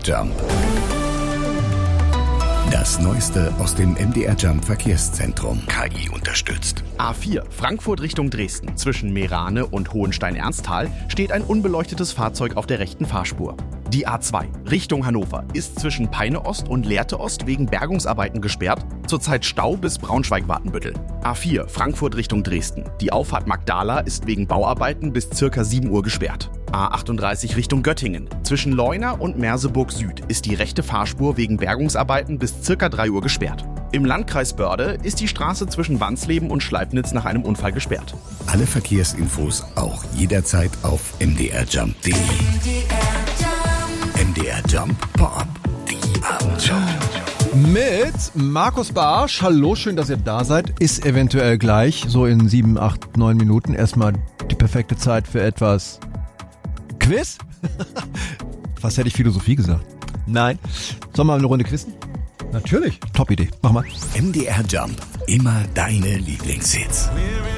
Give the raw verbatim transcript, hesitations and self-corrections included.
Jump. Das Neueste aus dem M D R Jump Verkehrszentrum. K I unterstützt. A vier, Frankfurt Richtung Dresden. Zwischen Meerane und Hohenstein-Ernsthal steht ein unbeleuchtetes Fahrzeug auf der rechten Fahrspur. Die A zwei, Richtung Hannover, ist zwischen Peine Ost und Lehrte Ost wegen Bergungsarbeiten gesperrt. Zurzeit Stau bis Braunschweig-Wartenbüttel. A vier, Frankfurt Richtung Dresden. Die Auffahrt Magdala ist wegen Bauarbeiten bis circa sieben Uhr gesperrt. A achtunddreißig Richtung Göttingen. Zwischen Leuna und Merseburg Süd ist die rechte Fahrspur wegen Bergungsarbeiten bis circa drei Uhr gesperrt. Im Landkreis Börde ist die Straße zwischen Wansleben und Schleipnitz nach einem Unfall gesperrt. Alle Verkehrsinfos auch jederzeit auf m d r jump punkt d e. M D R Jump Pop. Die Abendshow. Mit Markus Barsch. Hallo, schön, dass ihr da seid. Ist eventuell gleich, so in sieben, acht, neun Minuten, erstmal die perfekte Zeit für etwas Quiz. Fast hätte ich Philosophie gesagt. Nein. Sollen wir eine Runde quizzen? Natürlich. Top Idee. Mach mal. M D R Jump. Immer deine Lieblingshits.